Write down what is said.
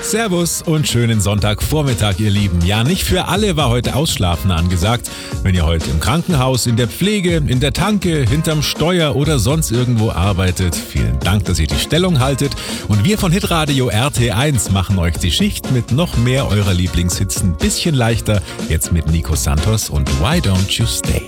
Servus und schönen Sonntagvormittag, ihr Lieben. Ja, nicht für alle war heute Ausschlafen angesagt. Wenn ihr heute im Krankenhaus, in der Pflege, in der Tanke, hinterm Steuer oder sonst irgendwo arbeitet, vielen Dank, dass ihr die Stellung haltet. Und wir von Hitradio RT1 machen euch die Schicht mit noch mehr eurer Lieblingshits ein bisschen leichter. Jetzt mit Nico Santos und Why Don't You Stay?